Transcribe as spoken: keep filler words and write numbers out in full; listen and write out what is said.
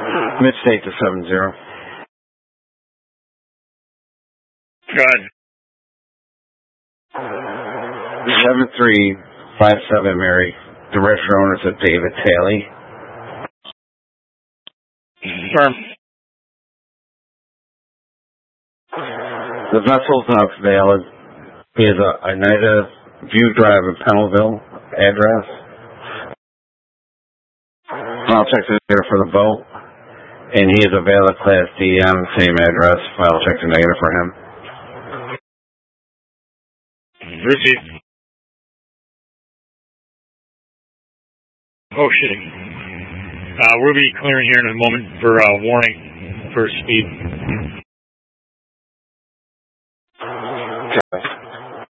Midstate to seven zero. Good. seven three five seven Mary. The registered owner is David Taylor. Firm. The vessel's not valid. He has a Oneida View Drive in Pennellville address. I'll check the data for the boat. And he is a valid Class D on the same address. I'll check the negative for him. Received. Oh, shit. Uh, we'll be clearing here in a moment for uh, warning for speed. Okay.